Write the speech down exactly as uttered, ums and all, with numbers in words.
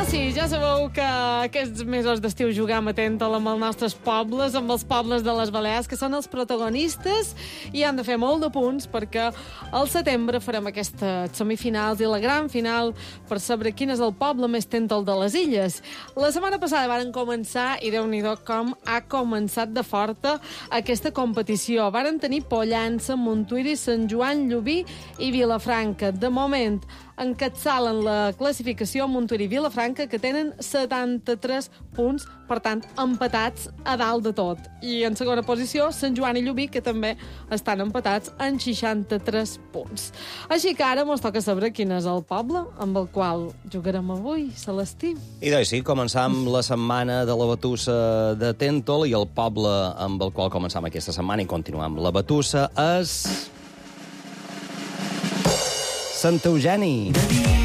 sí, ja sabeu que aquests mesos d'estiu juguem a Tentol amb els nostres pobles, amb els pobles de les Balears, que són els protagonistes i han de fer molt de punts perquè al setembre farem aquestes semifinals i la gran final per saber quin és el poble més Tentol de les illes. La setmana passada varen començar, i Déu-n'hi-do com ha començat de forta aquesta competició. Varen tenir Pollença, Montuïri, Sant Joan, Llubí i Vilafranca. De moment, encapçalen la classificació Montuïri i Vilafranca, que tenen setanta-tres punts, per tant, empatats a dalt de tot. I en segona posició, Sant Joan i Llubí, que també estan empatats en seixanta-tres punts. Així que ara mos toca saber quin és el poble amb el qual jugarem avui, Celestí. I doncs sí, començam la setmana de la batussa de Tentol i el poble amb el qual començam aquesta setmana i continuam la batussa és Sant Eugeni.